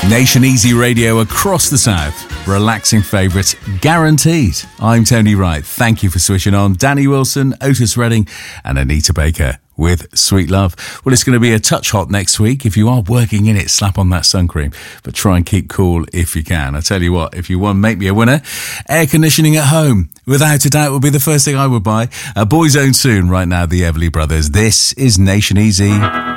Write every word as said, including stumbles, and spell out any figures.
Nation Easy Radio across the South. Relaxing favourites guaranteed. I'm Tony Wright. Thank you for switching on. Danny Wilson, Otis Redding and Anita Baker with Sweet Love. Well, it's going to be a touch hot next week. If you are working in it, slap on that sun cream, but try and keep cool if you can. I tell you what, if you want, make me a winner. Air conditioning at home, without a doubt, would be the first thing I would buy. A Boyzone soon. Right now, the Everly Brothers. This is Nation Easy.